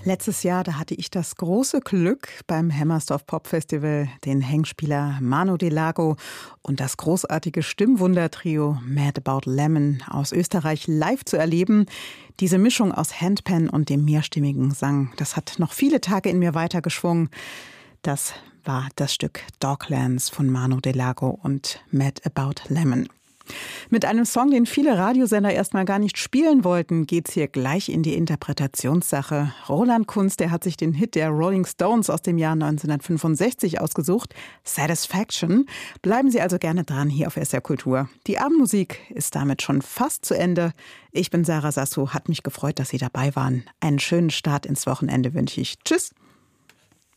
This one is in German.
Letztes Jahr, da hatte ich das große Glück, beim Hammersdorf Pop Festival den Hengspieler Manu Delago und das großartige Stimmwundertrio Mad About Lemon aus Österreich live zu erleben. Diese Mischung aus Handpan und dem mehrstimmigen Sang, das hat noch viele Tage in mir weitergeschwungen. Das war das Stück Doglands von Manu Delago und Mad About Lemon. Mit einem Song, den viele Radiosender erstmal gar nicht spielen wollten, geht's hier gleich in die Interpretationssache. Roland Kunz, der hat sich den Hit der Rolling Stones aus dem Jahr 1965 ausgesucht, Satisfaction. Bleiben Sie also gerne dran hier auf SR Kultur. Die Abendmusik ist damit schon fast zu Ende. Ich bin Sarah Sasso, hat mich gefreut, dass Sie dabei waren. Einen schönen Start ins Wochenende wünsche ich. Tschüss.